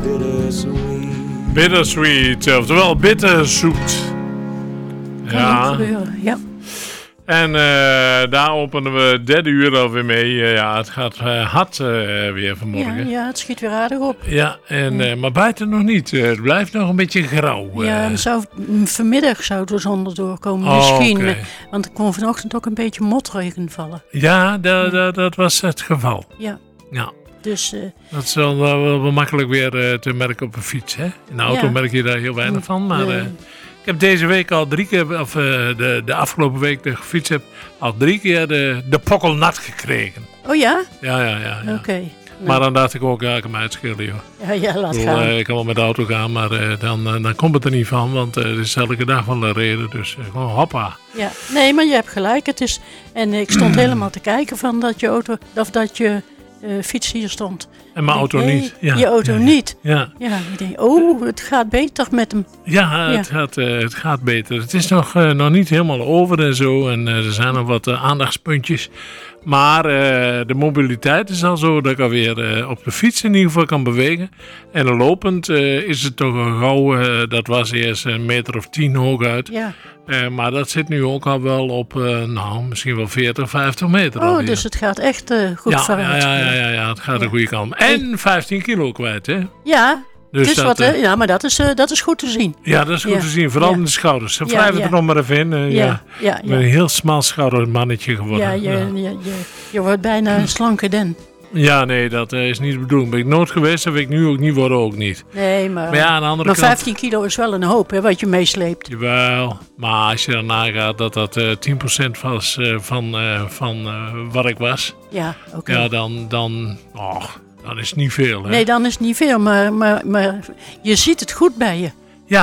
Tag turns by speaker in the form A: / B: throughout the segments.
A: bittersweet.
B: Bittersweet, oftewel bitterzoet. Ja.
C: Ja.
B: En daar openen we het derde uur alweer mee. Het gaat hard weer vanmorgen.
C: Ja, het schiet weer aardig op.
B: Ja, maar buiten nog niet. Het blijft nog een beetje grauw.
C: Ja, vanmiddag zou de zon erdoor komen.
B: Oh,
C: misschien.
B: okay.
C: Want er kon vanochtend ook een beetje motregen vallen.
B: Ja, dat was het geval.
C: Ja. Dus,
B: dat is wel makkelijk weer te merken op een fiets. Hè? In de auto merk je daar heel weinig van. Maar ik heb deze week al 3 keer, of de afgelopen week dat ik gefietst heb, al 3 keer de pokkel nat gekregen.
C: Oh ja?
B: Ja.
C: Oké.
B: Maar dan dacht ik ook, ik kan me uitschillen, joh.
C: Ja, laat gaan.
B: Ik kan wel met de auto gaan, maar dan komt het er niet van, want het is elke dag wel een reden. Dus gewoon hoppa.
C: Ja, nee, maar je hebt gelijk. En ik stond helemaal te kijken van dat je auto, of dat je fiets hier stond.
B: En mijn auto niet. Ja,
C: je auto niet.
B: Ja.
C: Ik denk, het gaat beter met hem.
B: Ja, het gaat beter. Het is nog niet helemaal over en zo. En er zijn nog wat aandachtspuntjes. Maar de mobiliteit is al zo dat ik alweer op de fiets in ieder geval kan bewegen. En lopend is het toch al gauw, dat was eerst 1 meter of 10 hooguit.
C: Ja.
B: Maar dat zit nu ook al wel op, misschien wel 40, 50 meter alweer.
C: Dus het gaat echt goed vooruit.
B: Ja, het gaat de goede kant. En 15 kilo kwijt, hè?
C: Ja,
B: dus
C: maar dat is goed te zien.
B: Ja, dat is goed te zien. Vooral in de schouders. Ze wrijven er nog maar even in. Ik ben een heel smal schouder mannetje geworden.
C: Je wordt bijna een slanke den.
B: Ja, nee, dat is niet de bedoeling. Ben ik nooit geweest, dat weet ik nu ook niet, worden ook niet.
C: Nee, maar
B: aan de andere kant,
C: 15 kilo is wel een hoop, hè, wat je meesleept.
B: Jawel, maar als je dan nagaat dat 10% was van wat ik was.
C: Ja, oké.
B: Ja, dan is het niet veel. Hè?
C: Nee, dan is het niet veel, maar je ziet het goed bij je.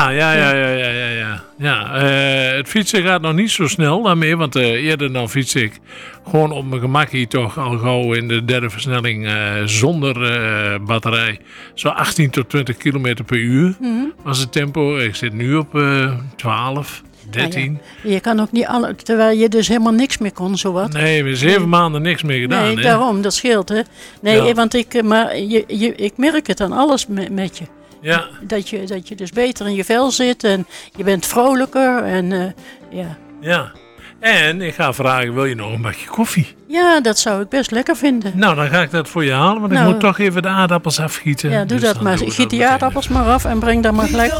B: Ja. Het fietsen gaat nog niet zo snel daarmee, want eerder dan fiets ik gewoon op mijn gemak hier toch al gauw in de derde versnelling zonder batterij. Zo 18 tot 20 kilometer per uur was het tempo. Ik zit nu op 12, 13.
C: Je kan ook niet terwijl je dus helemaal niks meer kon, zowat.
B: Nee, we hebben 7 maanden niks meer gedaan.
C: Nee,
B: hè?
C: daarom, dat scheelt, hè. Nee, want ik merk het aan alles met je.
B: Ja.
C: Dat je dus beter in je vel zit en je bent vrolijker en
B: Ja. En ik ga vragen, wil je nog een bakje koffie?
C: Ja, dat zou ik best lekker vinden.
B: Nou, dan ga ik dat voor je halen, want ik moet toch even de aardappels afgieten.
C: Ja, doe
B: dus
C: dat maar. Giet die aardappels maar af en breng dan maar gelijk